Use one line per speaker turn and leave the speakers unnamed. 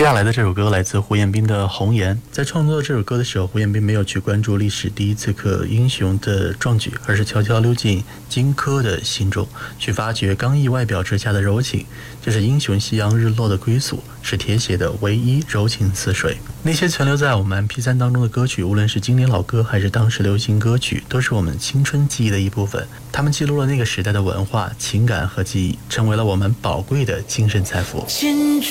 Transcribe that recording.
接下来的这首歌来自胡彦斌的《红颜》。在创作这首歌的时候，胡彦斌没有去关注历史第一刺客英雄的壮举，而是悄悄溜进荆轲的心中，去发掘刚毅外表之下的柔情。这是英雄夕阳日落的归宿，是铁血的唯一，柔情似水。那些存留在我们 MP3 当中的歌曲，无论是经典老歌还是当时流行歌曲，都是我们青春记忆的一部分。它们记录了那个时代的文化、情感和记忆，成为了我们宝贵的精神财富。